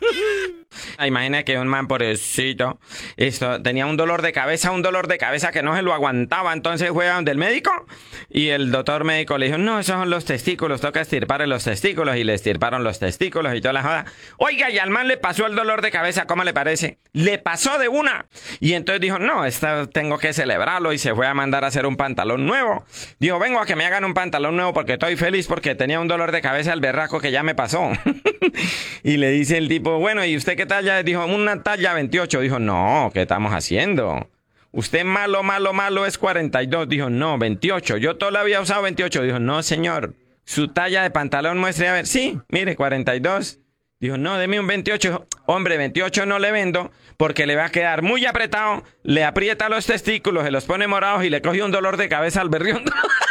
Imagina que un man pobrecito tenía un dolor de cabeza que no se lo aguantaba. Entonces fue a donde el médico y el doctor médico le dijo, no, esos son los testículos, toca estirparle los testículos. Y le estirparon los testículos y toda la joda. Oiga, y al man le pasó el dolor de cabeza, ¿cómo le parece? Le pasó de una. Y entonces dijo, no, tengo que celebrarlo, y se fue a mandar a hacer un pantalón nuevo. Dijo, vengo a que me hagan un pantalón nuevo porque estoy feliz porque tenía un dolor de cabeza al berraco que ya me pasó. Y le dice el tipo, bueno, ¿y usted qué talla? Dijo, una talla 28. Dijo, no, ¿qué estamos haciendo? Usted malo es 42. Dijo, no, 28. Yo toda la había usado 28. Dijo, no, señor. Su talla de pantalón muestre a ver. Sí, mire, 42. Dijo, no, deme un 28. Dijo, hombre, 28 no le vendo porque le va a quedar muy apretado. Le aprieta los testículos, se los pone morados y le coge un dolor de cabeza al berrión.